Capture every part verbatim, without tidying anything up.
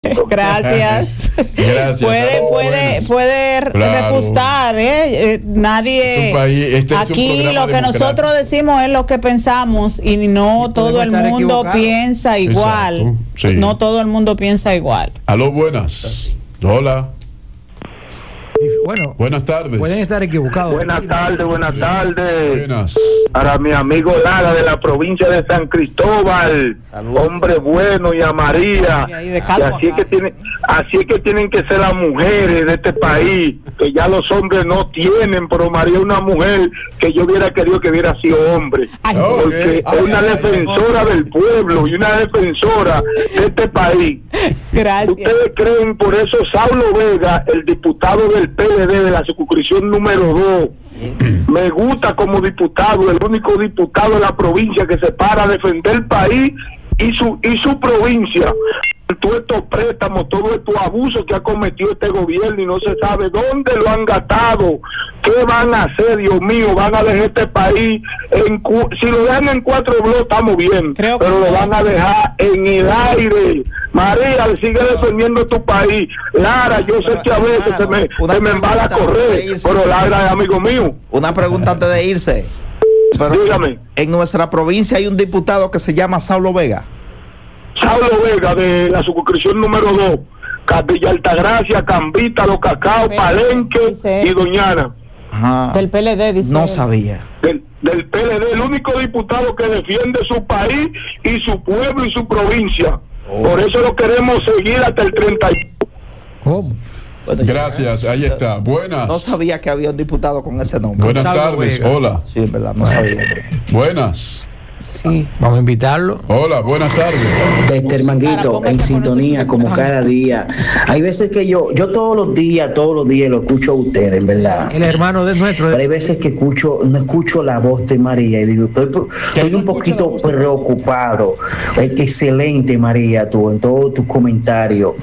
Gracias. Gracias. Puede, Oh, puede, puede claro. refustar, ¿eh? Eh, nadie. Un país, este aquí lo que nosotros decimos es lo que pensamos y no y todo el mundo equivocado. piensa igual. Sí. No todo el mundo piensa igual. Aló, buenas. Hola. Bueno, buenas tardes. Pueden estar equivocados. Buenas tardes, buenas tardes. Buenas. Para mi amigo Lara de la provincia de San Cristóbal, Saludos. Hombre bueno, y a María. Y, y así es que tienen, así es que tienen que ser las mujeres de este país, que ya los hombres no tienen, pero María es una mujer que yo hubiera querido que hubiera sido hombre, Ay, porque okay. es una defensora del pueblo y una defensora de este país. Gracias. ¿Ustedes creen por eso Saulo Vega, el diputado del P L D de la circunscripción número dos, me gusta como diputado, el único diputado de la provincia que se para a defender el país y su y su provincia? Todos estos préstamos, todos estos abusos que ha cometido este gobierno y no se sabe dónde lo han gastado, qué van a hacer, Dios mío, van a dejar este país, en si lo dejan en cuatro bloques estamos bien, Creo pero lo van a dejar en el aire. María, sigue defendiendo tu país. Lara, yo sé que a veces se me, se me embala a correr, pero Lara es amigo mío. Una pregunta antes de irse. Pero dígame. En nuestra provincia hay un diputado que se llama Saulo Vega. Saulo Vega de la circunscripción número dos, Villa Altagracia, Cambita, Los Cacao, Palenque dice, y Doñana. Ajá. Del P L D, dice. No sabía. Del, del P L D, el único diputado que defiende su país y su pueblo y su provincia. Oh. Por eso lo queremos seguir hasta el treinta. ¿Cómo? Bueno, gracias, ahí está. Buenas. No sabía que había un diputado con ese nombre. Buenas tardes, Vega. Hola. Sí, es verdad, no sabía. Buenas. Sí. Vamos a invitarlo. Hola, buenas tardes. Desde el Manguito, en sintonía como cada día. Hay veces que yo, yo todos los días, todos los días lo escucho a ustedes, en verdad. El hermano de nuestro. Pero hay veces que escucho, no escucho la voz de María y digo, estoy, estoy un poquito preocupado. Excelente, María, tú, en todos tus comentarios.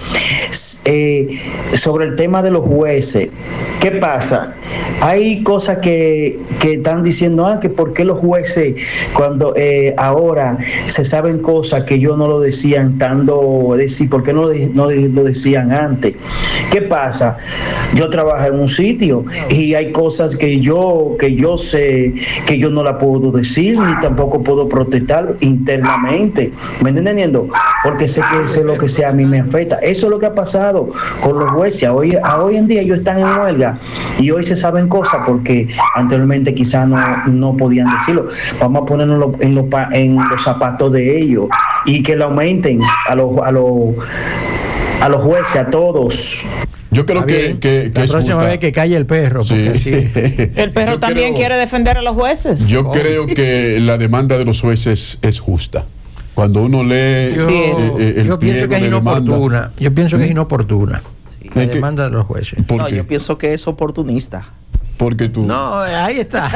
Eh, sobre el tema de los jueces, ¿qué pasa? Hay cosas que, que están diciendo, ah, que por qué los jueces cuando eh, ahora se saben cosas que yo no lo decían tanto, decir, ¿por qué no, no lo decían antes? ¿Qué pasa? Yo trabajo en un sitio y hay cosas que yo, que yo sé que yo no la puedo decir ni tampoco puedo protestar internamente, ¿me están entendiendo? Porque sé que eso es lo que sea a mí me afecta. Eso es lo que ha pasado con los jueces. Hoy, a hoy en día ellos están en huelga y hoy se saben cosas porque anteriormente quizás no, no podían decirlo. Vamos a ponernos en los, en los zapatos de ellos y que lo aumenten a los, a los, a los jueces, a todos. Yo creo que, que, que la próxima vez que calle el perro. Sí. Sí. El perro yo también creo, quiere defender a los jueces. Yo oh. creo que la demanda de los jueces es justa. Cuando uno lee yo, eh, el yo pienso que es inoportuna demanda. yo pienso ¿Mm? que es inoportuna sí, la demanda de los jueces. No, qué? yo pienso que es oportunista. Porque tú no, ahí está.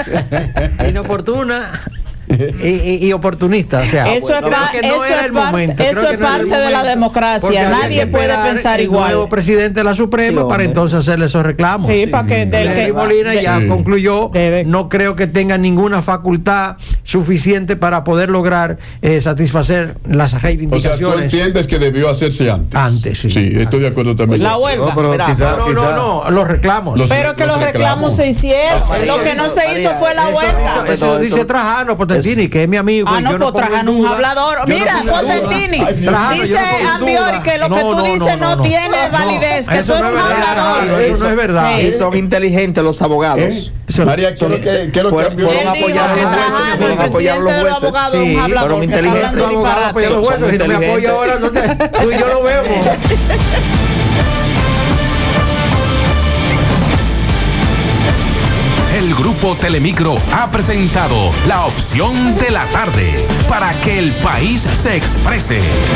Inoportuna y, y, y oportunista, o sea, eso bueno, es, pa- que no eso era el par- momento. Eso es parte no de la democracia. Nadie puede pensar el igual. El nuevo presidente de la Suprema sí, para entonces hacerle esos reclamos. Sí, sí. para que del que Molina ya sí. concluyó. De, de, no creo que tenga ninguna facultad suficiente para poder lograr eh, satisfacer las reivindicaciones. O sea, tú entiendes que debió hacerse antes. Antes, sí. Sí, estoy de acuerdo también. La huelga. No, pero Mira, quizá, no, quizá, no, no, los reclamos. Los, pero que los, los reclamos, reclamos se hicieron. No, lo que no se hizo María, fue la eso, huelga. Eso, eso, eso dice Trajano Potentini, que es mi amigo. Ah, no, pues Trajano un hablador. Mira, Potentini, dice Ambiori que lo que tú dices no tiene validez, que tú eres un hablador. Eso no es verdad. Y son inteligentes los abogados. María, ¿qué es lo que fueron a apoyar a los jueces? Fueron a apoyar a los jueces. Sí, fueron inteligentes los abogados. Pero bueno, si no me apoya ahora, tú y yo lo vemos. El Grupo Telemicro ha presentado La Opción de la Tarde para que el país se exprese.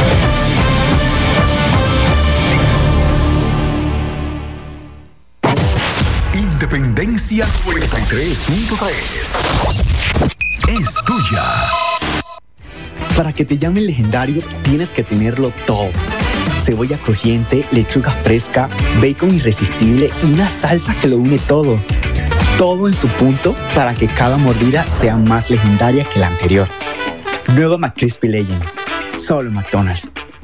Independencia noventa y tres punto tres es tuya. Para que te llamen legendario, tienes que tenerlo todo. Cebolla crujiente, lechuga fresca, bacon irresistible y una salsa que lo une todo. Todo en su punto para que cada mordida sea más legendaria que la anterior. Nueva McCrispy Legend. Solo en McDonald's.